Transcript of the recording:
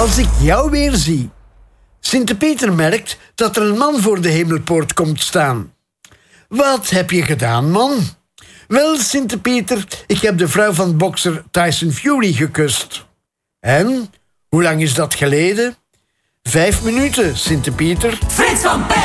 Als ik jou weer zie. Sint-Pieter merkt dat er een man voor de hemelpoort komt staan. Wat heb je gedaan, man? Wel, Sint-Pieter, ik heb de vrouw van bokser Tyson Fury gekust. En? Hoe lang is dat geleden? 5 minuten, Sint-Pieter. Frits van